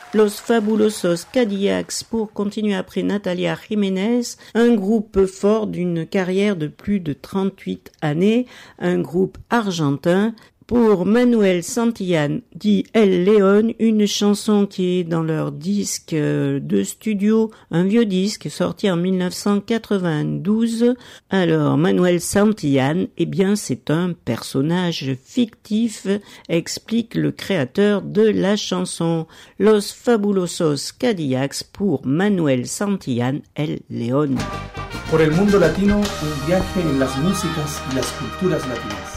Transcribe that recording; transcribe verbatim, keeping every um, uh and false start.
Los Fabulosos Cadillacs pour continuer après Natalia Jiménez, un groupe fort d'une carrière de plus de trente-huit années, un groupe argentin. Pour Manuel Santillan, dit El León, une chanson qui est dans leur disque de studio, un vieux disque sorti en mille neuf cent quatre-vingt-douze. Alors, Manuel Santillan, eh bien, c'est un personnage fictif, explique le créateur de la chanson. Los Fabulosos Cadillacs pour Manuel Santillan, El León. Por el mundo latino, un viaje en las músicas y las culturas latinas.